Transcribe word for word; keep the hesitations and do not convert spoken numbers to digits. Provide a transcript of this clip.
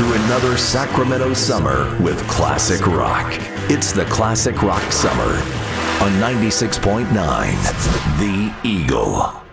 to another Sacramento summer with classic rock. It's the Classic Rock Summer on ninety-six point nine The Eagle.